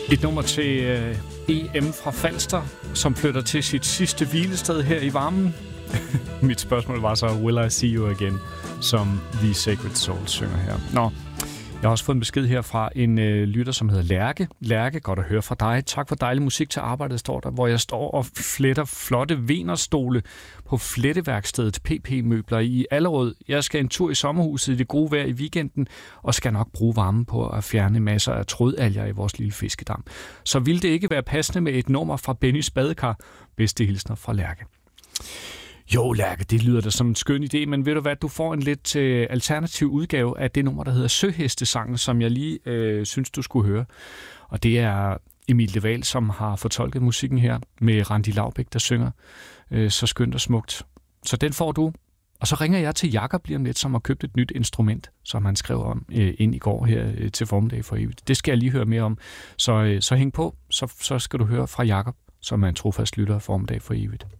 Et nummer til EM fra Falster, som flytter til sit sidste hvilested her i varmen. Mit spørgsmål var så, Will I See You Again, som The Sacred Soul synger her. Nå, jeg har også fået en besked her fra en lytter, som hedder Lærke. Lærke, godt at høre fra dig. Tak for dejlig musik til arbejdet, står der, hvor jeg står og fletter flotte venerstole på fletteværkstedet PP Møbler i Allerød. Jeg skal en tur i sommerhuset i det gode vejr i weekenden, og skal nok bruge varme på at fjerne masser af trådalger i vores lille fiskedam. Så ville det ikke være passende med et nummer fra Bennys badekar? Bedste hilsner fra Lærke. Jo, Lærke, det lyder da som en skøn idé, men ved du hvad, du får en lidt alternativ udgave af det nummer, der hedder Søhestesangen, som jeg lige synes, du skulle høre. Og det er Emil de Waal, som har fortolket musikken her, med Randi Laubæk, der synger så skønt og smukt. Så den får du. Og så ringer jeg til Jakob lige om lidt, som har købt et nyt instrument, som han skrev om ind i går her til formiddag for evigt. Det skal jeg lige høre mere om. Så hæng på, så skal du høre fra Jakob, som er en trofast lytter af Formiddag for evigt.